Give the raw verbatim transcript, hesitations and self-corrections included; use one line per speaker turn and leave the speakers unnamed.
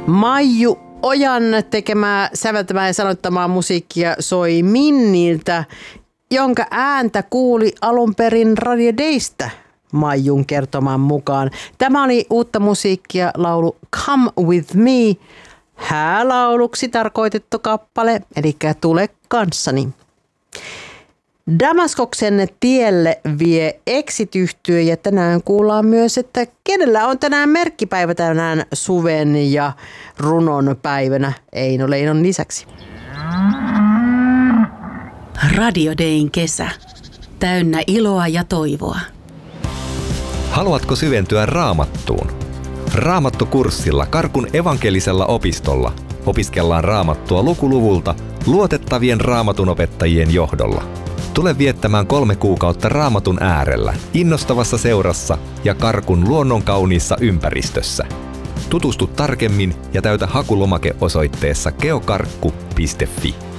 Maiju Ojan tekemää, säveltämää ja sanottamaa musiikkia soi Minniltä, jonka ääntä kuuli alun perin Radio Daystä Maijun kertoman mukaan. Tämä oli uutta musiikkia, laulu Come With Me, häälauluksi tarkoitettu kappale, eli Tule kanssani. Damaskoksen tielle vie Exit-yhtye ja tänään kuullaan myös, että kenellä on tänään merkkipäivä tänään suven ja runon päivänä Eino Leinon lisäksi.
Radio Dayn kesä. Täynnä iloa ja toivoa.
Haluatko syventyä Raamattuun? Raamattukurssilla Karkun evankelisella opistolla opiskellaan Raamattua lukuluvulta luotettavien raamatunopettajien johdolla. Tule viettämään kolme kuukautta Raamatun äärellä, innostavassa seurassa ja Karkun luonnonkauniissa ympäristössä. Tutustu tarkemmin ja täytä hakulomake osoitteessa geokarkku piste fi.